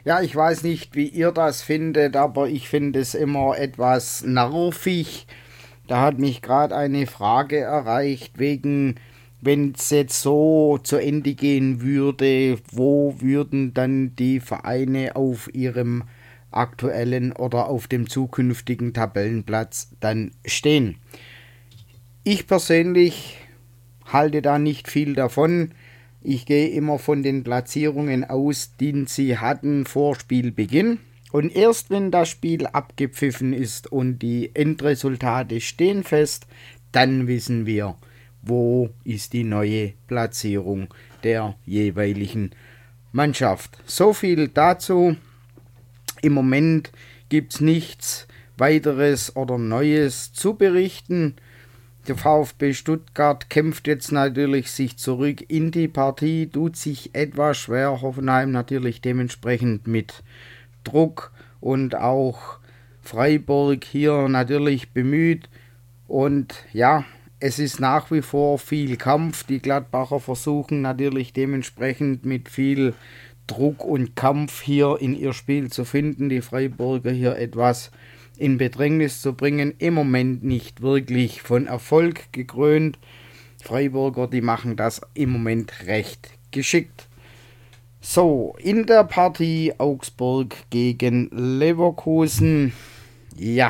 Ja, ich weiß nicht, wie ihr das findet, aber ich finde es immer etwas nervig. Da hat mich gerade eine Frage erreicht, wegen, wenn es jetzt so zu Ende gehen würde, wo würden dann die Vereine auf ihrem aktuellen oder auf dem zukünftigen Tabellenplatz dann stehen? Ich persönlich halte da nicht viel davon. Ich gehe immer von den Platzierungen aus, die sie hatten vor Spielbeginn. Und erst wenn das Spiel abgepfiffen ist und die Endresultate stehen fest, dann wissen wir, wo ist die neue Platzierung der jeweiligen Mannschaft. So viel dazu. Im Moment gibt es nichts weiteres oder Neues zu berichten. Der VfB Stuttgart kämpft jetzt natürlich sich zurück in die Partie, tut sich etwas schwer. Hoffenheim natürlich dementsprechend mit Druck und auch Freiburg hier natürlich bemüht. Und ja, es ist nach wie vor viel Kampf. Die Gladbacher versuchen natürlich dementsprechend mit viel Druck und Kampf hier in ihr Spiel zu finden. Die Freiburger hier etwas in Bedrängnis zu bringen. Im Moment nicht wirklich von Erfolg gekrönt. Freiburger, die machen das im Moment recht geschickt. So, in der Partie Augsburg gegen Leverkusen. Ja,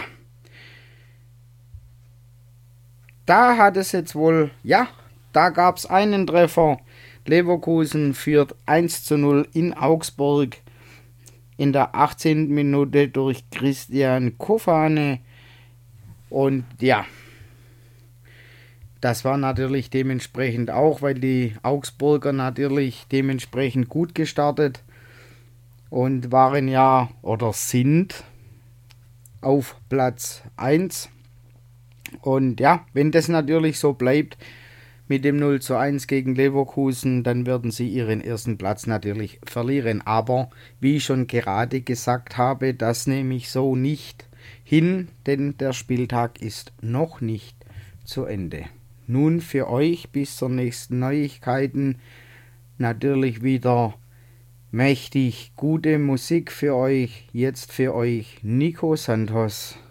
da hat es jetzt wohl, ja, da gab es einen Treffer. Leverkusen führt 1:0 in Augsburg in der 18. Minute durch Christian Kofane. Und ja, das war natürlich dementsprechend auch, weil die Augsburger natürlich dementsprechend gut gestartet und waren ja oder sind auf Platz 1. Und ja, wenn das natürlich so bleibt mit dem 0:1 gegen Leverkusen, dann werden sie ihren ersten Platz natürlich verlieren. Aber wie ich schon gerade gesagt habe, das nehme ich so nicht hin, denn der Spieltag ist noch nicht zu Ende. Nun für euch bis zur nächsten Neuigkeiten natürlich wieder mächtig gute Musik für euch. Jetzt für euch Nico Santos.